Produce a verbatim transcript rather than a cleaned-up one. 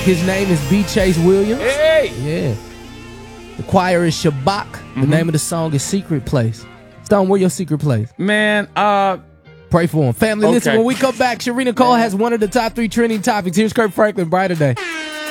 His name is B. Chase Williams. Hey! Yeah. The choir is Shabak. The Mhm. name of the song is Secret Place. Stone, where your secret place? Man, uh... Pray for him. Family, Okay. listen, when we come back, Sharina Cole has one of the top three trending topics. Here's Kirk Franklin, Brighter Day.